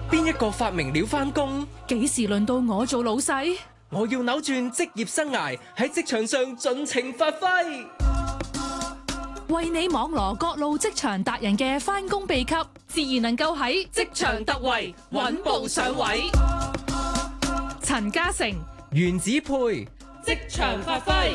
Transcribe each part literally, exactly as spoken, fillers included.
邊一個發明了返工？ 幾時輪到我做老細？ 我要扭轉職業生涯，喺職場上盡情發揮。 為你網羅各路職場達人嘅返工秘笈，自然能夠喺職場突圍，穩步上位。陳嘉誠、 原子配職場發揮。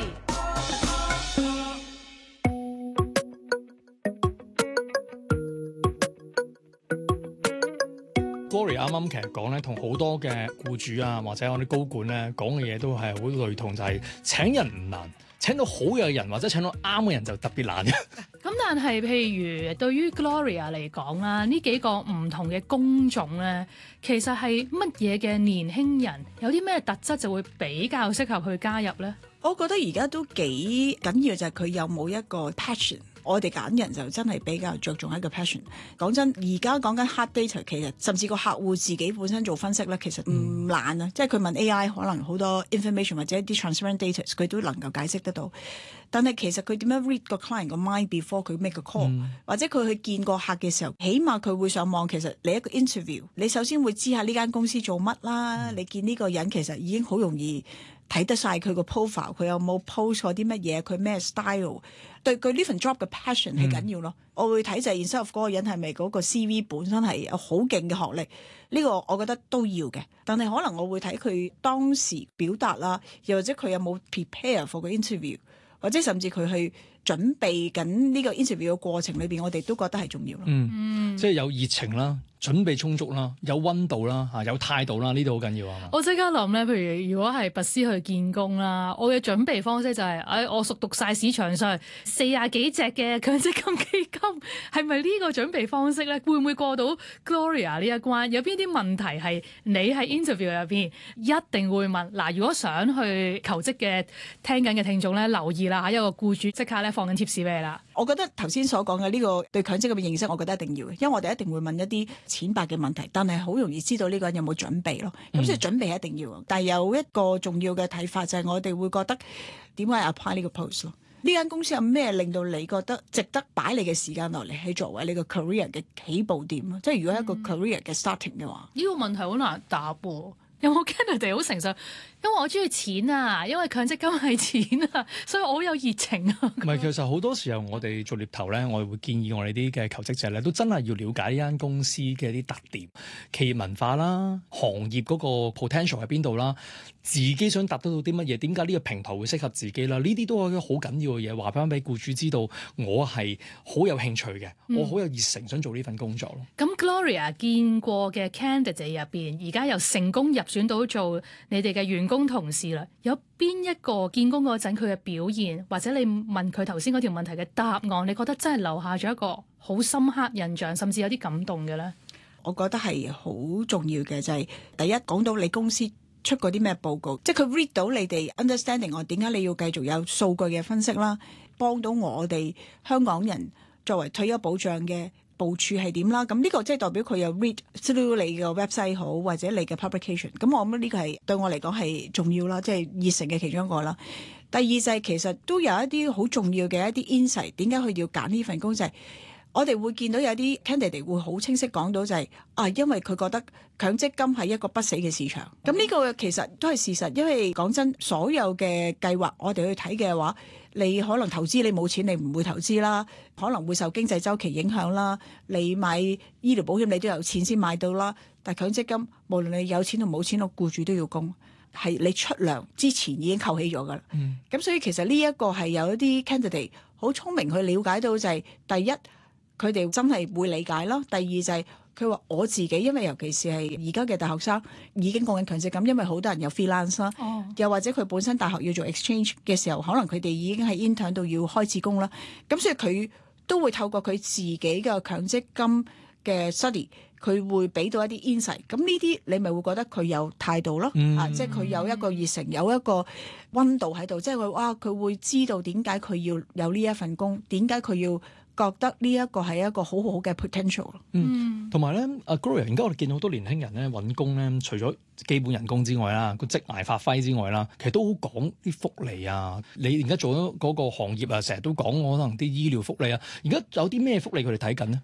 Gloria 啱啱其實講咧，同好多嘅僱主啊，或者我啲高管咧講嘅嘢都係好類同，就係、是、請人唔難，請到好嘅人或者請到啱嘅人就特別難。 咁但係譬如對於 Gloria 嚟講啦，呢幾個唔同嘅工種咧，其實係乜嘢嘅年輕人有啲咩特質就會比較適合去加入咧？ 我覺得而家都幾緊要就係佢有冇一個 passion。我哋揀人就真係比較着重一個 passion。講真，而家講緊 hard data， 其實甚至個客戶自己本身做分析咧，其實唔難啊。嗯、即係佢問 A I， 可能好多 information 或者一啲 transparent data， 佢都能夠解釋得到。但係其實佢點樣 read 個 client 個 mind before 佢 make 個 call，嗯、或者佢去見個客嘅時候，起碼佢會上網。其實你一個 interview，你首先會知下呢間公司做乜啦。嗯、你見呢個人其實已經好容易睇得晒佢個 profile， 佢有冇 post 過啲乜嘢，佢咩 style， 對佢呢份 job 嘅 passion 係緊要咯。嗯、我會睇就係 instead of 嗰個人係咪嗰個 C V 本身係有好勁嘅學歷，呢、呢個我覺得都要嘅。但係可能我會睇佢當時表達啦，又或者佢有冇 prepare for 個 interview， 或者甚至佢去準備緊呢個 interview 嘅過程裏邊，我哋都覺得係重要咯。 嗯， 嗯即係有熱情啦。準備充足啦，有溫度啦，嚇有態度啦，呢度好緊要啊！ 我即刻諗咧，譬如如果係拔絲去見工啦，我嘅準備方式就係、是，誒、哎，我熟讀晒市場上四廿幾隻嘅強積金基金，係咪呢個準備方式咧？會唔會過到 Gloria 呢一關？有邊啲問題係你喺 interview 入邊一定會問？嗱，如果想去求職嘅聽緊嘅聽眾咧，留意啦嚇，有個僱主即刻咧放緊貼士俾你啦。 我覺得頭先所講嘅呢個對強積金嘅認識，我覺得一定要嘅，因為我哋一定會問一啲淺白嘅問題，但係好容易知道呢個人有冇準備咯。咁、嗯、所以準備一定要。但係有一個重要嘅睇法就係我哋會覺得點解 apply 呢個 post 咯？呢間公司有咩令到你覺得值得擺你嘅時間落嚟，係作為你個 career 嘅起步點咯？即係如果係一個 career 嘅 starting 嘅話， 呢、嗯、個問題好難答喎。有冇 candidate 好誠實？因為我中意錢啊，因為強積金係錢啊，所以我好有熱情啊。 唔係，其實好多時候我哋做獵頭咧，我哋會建議我哋啲嘅求職者咧，都真係要了解呢間公司嘅啲特點、企業文化啦、行業嗰個 potential 喺邊度啦，自己想達得到啲乜嘢，點解呢個平台會適合自己啦？呢啲都係一個好緊要嘅嘢，話翻俾僱主知道，我係好有興趣嘅，嗯、我好有熱誠想做呢份工作咯。 咁 Gloria 見過嘅 candidate 入邊，而家又成功入選到做你哋嘅員工同事啦，有邊一個見工嗰陣佢嘅表現，或者你問佢頭先嗰條問題嘅答案，你覺得真係留下咗一個好深刻印象，甚至有啲感動嘅咧？ 我覺得係好重要嘅就係、是、第一講到你公司出過啲咩報告，即係佢 read 到你哋 understanding 我點解你要繼續有數據嘅分析啦，幫到我哋香港人作為退休保障嘅部署係點啦？咁呢個即係代表佢有 read through 你嘅 website 好，或者你嘅 publication。咁我諗呢個係對我嚟講係重要啦，即係熱誠嘅其中一個啦。第二就係其實都有一啲好重要嘅一啲 insight，點解佢要揀呢份工就係、是、我哋會見到有啲 candidate 會好清晰講到就係、是、啊，因為佢覺得強積金係一個不死嘅市場。咁呢個其實都係事實，因為講真，所有嘅計劃我哋去睇嘅話，你可能投資你冇錢，你唔會投資啦，可能會受經濟周期影響啦。你買醫療保險，你都有錢先買到啦。但係強積金，無論你有錢同冇錢，個僱主都要供，係你出糧之前已經扣起咗噶啦。咁、嗯、所以其實呢一個係有一啲 candidate 好聰明去了解到就係、是、第一，佢哋真係會理解啦。第二就係佢話我自己，因為尤其是係而家嘅大學生已經供緊強積金，因為好多人有 freelance 啦、哦，又或者佢本身大學要做 exchange 嘅時候，可能佢哋已經喺 intern 度要開始供啦。咁所以佢都會透過佢自己嘅強積金嘅 study，佢會俾到一啲 insight。咁呢啲你咪會覺得佢有態度咯，嗯、啊，即係佢有一個熱誠，有一個溫度喺度，即係佢哇，佢會知道點解佢要有呢一份工，點解佢要覺得呢一個係一個好好嘅 potential。 嗯，同埋咧，阿 Gloria，而家我哋見到好多年輕人咧揾工咧，除咗基本人工之外啦，個職涯發揮之外啦，其實都好講啲福利啊。你而家做咗嗰個行業啊，成日都講可能啲醫療福利啊。而家有啲咩福利佢哋睇緊呢？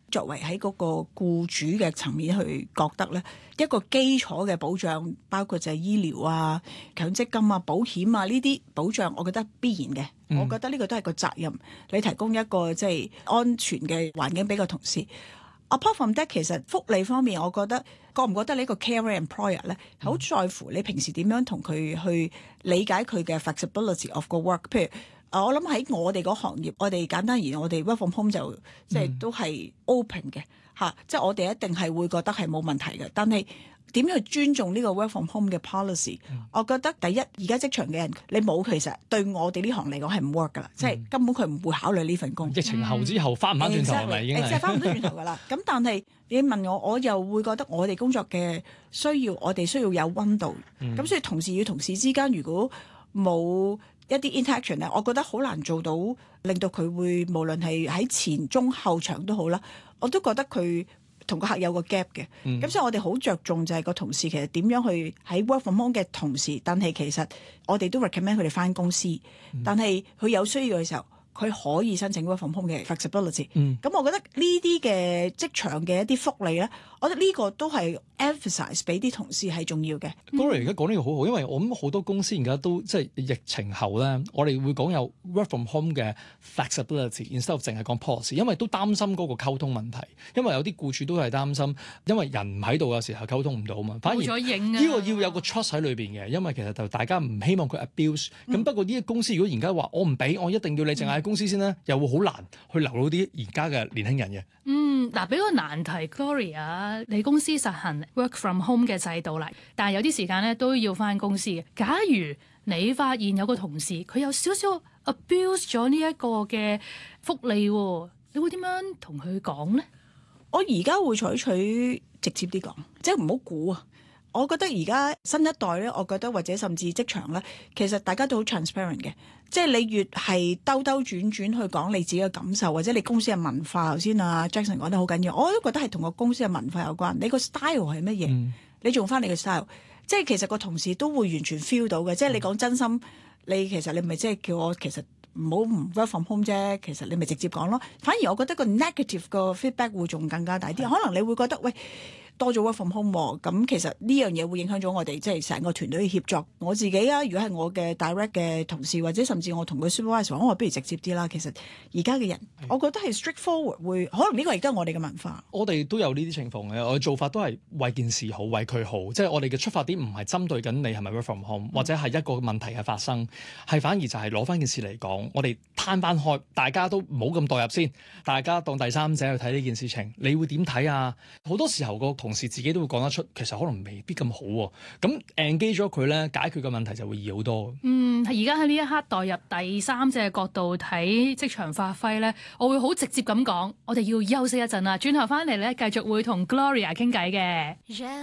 作為喺嗰個僱主嘅層面去覺得咧，一個基礎嘅保障，包括就係醫療啊、強積金啊、保險啊呢啲保障，我覺得必然嘅。嗯、我覺得呢個都係個責任，你提供一個即係安全嘅環境俾個同事。Apart from that，其實福利方面，我覺得覺唔覺得你一個 career employer 咧，好在乎你平時點樣同佢去理解佢嘅 flexibility of 個 work。譬如我諗喺我哋嗰行業，我哋簡單而言，我哋 work from home 就即係、嗯、都係 open 嘅嚇，即係我哋一定係會覺得係冇問題嘅。但係點樣去尊重呢個 work from home 嘅 policy？、嗯、我覺得第一，而家職場嘅人你冇，其實對我哋呢行嚟講係唔 work 噶啦，嗯、即係根本佢唔會考慮呢份工。疫情後之後翻唔翻轉頭係咪已經係？即係翻唔到轉頭噶啦。咁但係你問我，我又會覺得我哋工作嘅需要，我哋需要有溫度。咁、嗯、所以同事與同事之間，如果冇一啲 interaction 咧，我覺得好難做到，令到佢會無論係喺前中後場都好啦，我都覺得佢同個客有個 gap 嘅。咁、嗯、所以我哋好着重就係個同事其實點樣去喺 work from home 嘅同時，但係其實我哋都 recommend 佢哋返公司，嗯、但係佢有需要嘅時候，佢可以申請 work from home 嘅 flexibility。咁、嗯、我覺得呢啲嘅職場嘅一啲福利咧，我覺得呢個都係 emphasize 俾啲同事係重要嘅。Gloria 而家講呢個好好，因為我諗好多公司而家都即係疫情後咧，我哋會講有 work from home 嘅 flexibility，instead of 淨係講 policy， 因為都擔心嗰個溝通問題，因為有啲僱主都係擔心，因為人唔喺度嘅時候溝通唔到啊嘛。反而呢個要有個 trust 喺裏邊嘅，因為其實就大家唔希望佢 abuse。咁、嗯、不過呢個公司如果而家話我唔俾，我一定要你淨係喺公司先咧，嗯、又會好難去留到啲而家嘅年輕人嘅。 嗯，嗱，俾個難題 Gloria， 你公司實行 work from home 嘅制度啦，但係有啲時間咧都要返公司嘅。假如你發現有個同事佢有少少 abuse 咗呢一個嘅福利，你會點樣同佢講咧？ 我而家會採取直接啲講，即係唔好估啊！我覺得而家新一代咧，我覺得或者甚至職場咧，其實大家都好 transparent 嘅。即係你越係兜兜轉轉去講你自己嘅感受，或者你公司嘅文化，頭先啊 Jackson 講得好緊要，我都覺得係同個公司嘅文化有關。你個 style 係乜嘢？嗯、你用翻你嘅 style，即係其實個同事都會完全 feel 到嘅。即係你講真心，你其實你咪即係叫我其實唔好唔 work from home 啫。其實你咪直接講咯。反而我覺得個 negative 個 feedback 會仲更加大啲。的可能你會覺得喂，多咗 work from home 咁，其實呢樣嘢會影響咗我哋即係成個團隊嘅協作。我自己啊，如果係我嘅 direct 嘅同事，或者甚至我同佢 supervisor，我話不如直接啲啦。其實而家嘅人，的我覺得係 straightforward，會可能呢個亦都係我哋嘅文化。 我哋都有呢啲情況嘅，我嘅做法都係為件事好，為佢好。即係我哋嘅出發點唔係針對緊你係咪 work from home，、嗯、或者係一個問題嘅發生，係反而就係攞翻件事嚟講，我哋攤翻開，大家都唔好咁代入先，大家當第三者去睇呢件事情，你會點睇啊？好多時候個同事自己都會講得出，其實可能未必咁好喎。咁 engage 咗佢咧，解決嘅問題就會易好多。 嗯，而家喺呢一刻代入第三者嘅角度睇職場發揮咧，我會好直接咁講，我哋要休息一陣啦，轉頭翻嚟咧繼續會同 Gloria 傾偈嘅。